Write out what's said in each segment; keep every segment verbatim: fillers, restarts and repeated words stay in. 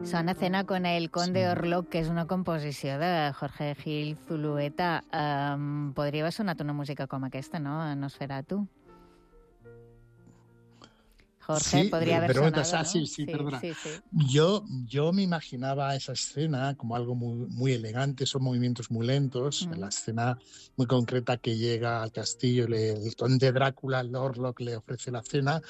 Sona Cena con el Conde Sí. Orlok, que és una composició de Jorge Gil Zulueta. Um, podria haver sonat una música com aquesta, no?, a Nosferatu. Jorge, Sí, podría haber pero sonado, ah, ¿no? sí, sí, Sí, perdona. sí, sí. Yo, yo me imaginaba esa escena como algo muy, muy elegante, son movimientos muy lentos, Mm. la escena muy concreta que llega al castillo, le, el conde Drácula, el Orlok, le ofrece la cena.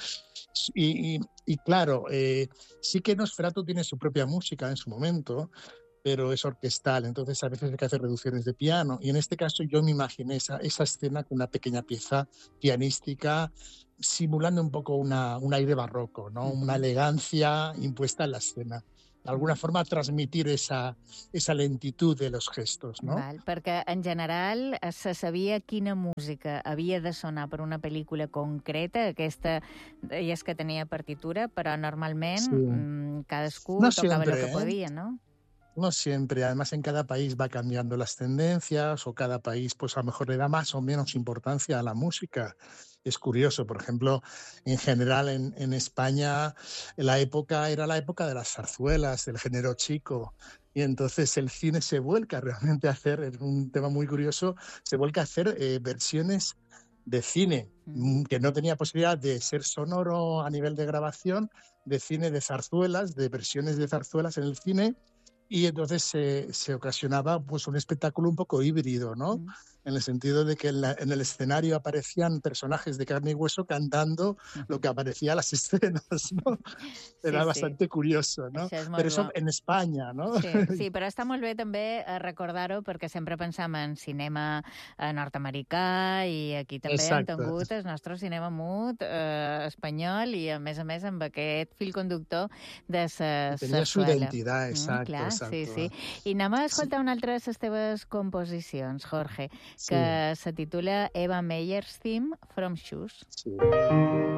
Y, y, y claro, eh, sí que Nosferatu tiene su propia música en su momento, pero es orquestal, entonces a veces hay que hacer reducciones de piano. Y en este caso yo me imaginé esa, esa escena con una pequeña pieza pianística, simulando un poco una, un aire barroco, ¿no? Uh-huh. Una elegancia impuesta en la escena. De alguna forma transmitir esa, esa lentitud de los gestos, ¿no? Val, perquè en general se sabia quina música havia de sonar per una pel·lícula concreta. Aquesta deies que tenia partitura, però normalment Sí. mmm, cadascú No tocava el siempre, que ¿eh? podia, ¿no? No siempre, además en cada país va cambiando las tendencias o cada país pues a lo mejor le da más o menos importancia a la música. Es curioso, por ejemplo, en general en, en España la época era la época de las zarzuelas, del género chico, y entonces el cine se vuelca realmente a hacer, es un tema muy curioso, se vuelca a hacer eh, versiones de cine, Mm. que no tenía posibilidad de ser sonoro a nivel de grabación, de cine de zarzuelas, de versiones de zarzuelas en el cine. Y entonces se, se ocasionaba pues un espectáculo un poco híbrido, ¿no? Mm. En el sentido de que en, la, en el escenario aparecían personajes de carne y hueso cantando lo que aparecía en las escenas, ¿no? Era Sí, bastante sí. curioso, ¿no? Això és molt Pero eso bo. en España, ¿no? Sí, sí, però està molt bé també recordar-ho perquè sempre pensam en cinema nord-americà i aquí també hem Exacto. tingut el nostre cinema mut eh, espanyol i, a més a més, amb aquest fil conductor de la Tenía su sarsuela. identidad, exacto, Mm, clar, exacto. sí, sí. I anem a escoltar una altra de les teves composicions, Jorge, que Sí. se titula Eva Meyer's Theme from Shoes. Sí.